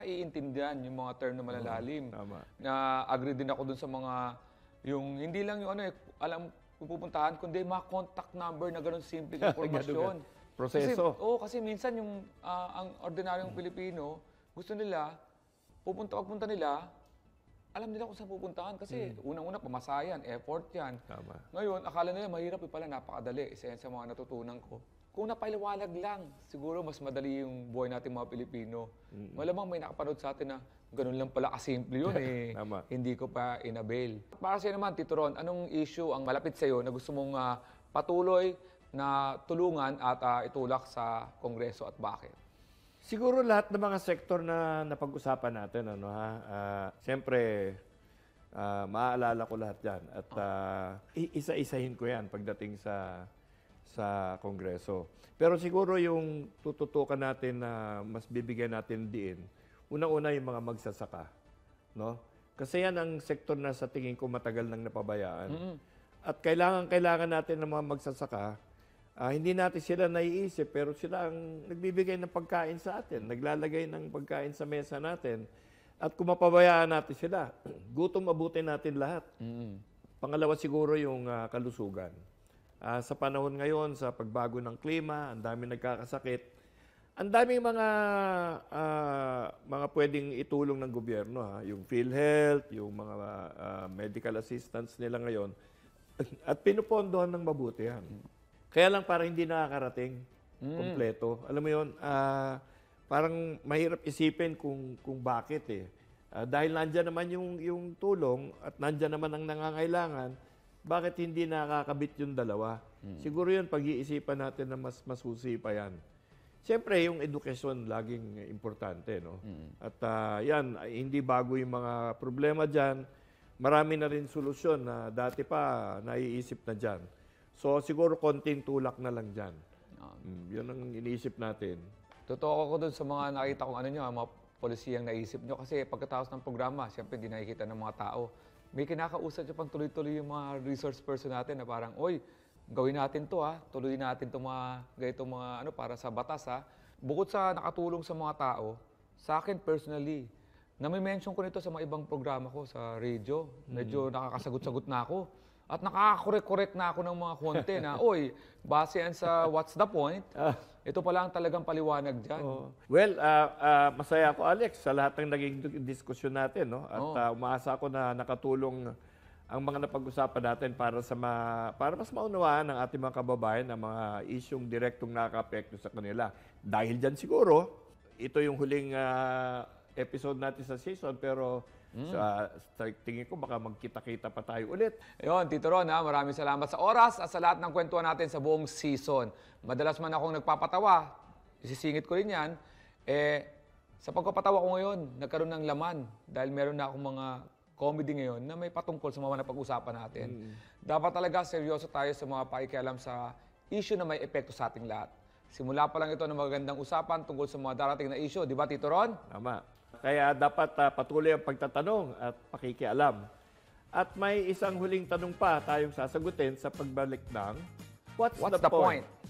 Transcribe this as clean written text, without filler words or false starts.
Iintindihan yung mga term na malalalim. Tama. Na agree din ako dun sa mga, yung hindi lang yung alam kung pupuntahan, kundi mga contact number na ganun simple informasyon. Proseso. Kasi minsan yung ang ordinaryong Pilipino, gusto nila, pagpunta nila, alam nila kung saan pupuntahan kasi unang-una pamasayan, effort yan. Tama. Ngayon, akala nila mahirap, pala napakadali. Isa yan sa mga natutunan ko. Kung napaliwanag lang, siguro mas madali yung buhay natin mga Pilipino. Malamang may nakapanood sa atin na ganun lang pala kasimple yun Tama. hindi ko pa inavail. Para sa'yo naman, Tito Ron, anong issue ang malapit sa'yo na gusto mong patuloy na tulungan at itulak sa Kongreso at bakit? Siguro lahat ng mga sektor na napag-usapan natin, siyempre, maaalala ko lahat yan. At isa-isahin ko yan pagdating sa Kongreso. Pero siguro yung tututukan natin na mas bibigyan natin diin, unang-una yung mga magsasaka. No? Kasi yan ang sektor na sa tingin ko matagal nang napabayaan. At kailangan natin ng mga magsasaka. Hindi natin sila naiisip, pero sila ang nagbibigay ng pagkain sa atin, naglalagay ng pagkain sa mesa natin. At kung mapabayaan natin sila, gutom abutin natin lahat. Pangalawa siguro yung kalusugan. Sa panahon ngayon, sa pagbago ng klima, ang daming nagkakasakit. Ang daming mga pwedeng itulong ng gobyerno. Yung PhilHealth, yung mga medical assistance nila ngayon. At pinupondohan ng mabuti yan. Kaya lang parang hindi nakakarating kompleto. Alam mo yun, parang mahirap isipin kung bakit dahil nandyan naman yung tulong at nandyan naman ang nangangailangan, bakit hindi nakakabit yung dalawa? Siguro yun, pag-iisipan natin na mas masusi pa yan. Siyempre, yung edukasyon laging importante. No? At yan, hindi bago yung mga problema dyan. Marami na rin solusyon na dati pa naiisip na dyan. So, siguro konting tulak na lang dyan. Yun ang iniisip natin. Totoo ako dun sa mga nakita kong mga polisiyang naisip nyo. Kasi pagkatapos ng programa, siyempre hindi nakikita ng mga tao. May kinakausap nyo pang tuloy-tuloy yung mga resource person natin na parang, oy, gawin natin to tuloy natin itong mga, ganitong mga para sa batas Bukod sa nakatulong sa mga tao, sa akin personally, nami-mention ko nito sa mga ibang programa ko sa radio. Medyo nakakasagot-sagot na ako. At nakakakorek-korek na ako ng mga konti na, oy, base yan sa what's the point, ito pala ang talagang paliwanag dyan. Well, masaya ako, Alex, sa lahat ng naging diskusyon natin. No? At umaasa ako na nakatulong ang mga napag-usapan natin para mas maunawaan ng ating mga kababayan ng mga isyong direktong nakaka-apekto sa kanila. Dahil dyan siguro, ito yung huling episode natin sa season, pero sa tingin ko baka magkita-kita pa tayo ulit. Ayun, Tito Ron, maraming salamat sa oras at sa lahat ng kwentuhan natin sa buong season. Madalas man akong nagpapatawa, isisingit ko rin yan. Sa pagpapatawa ko ngayon, nagkaroon ng laman dahil meron na akong mga comedy ngayon na may patungkol sa mga napag-usapan natin. Dapat talaga seryoso tayo sa mga pakikialam sa issue na may epekto sa ating lahat. Simula pa lang ito ng magandang usapan tungkol sa mga darating na issue. Di ba, Tito Ron? Tama. Kaya dapat patuloy ang pagtatanong at pakikialam. At may isang huling tanong pa tayong sasagutin sa pagbalik ng What's the point?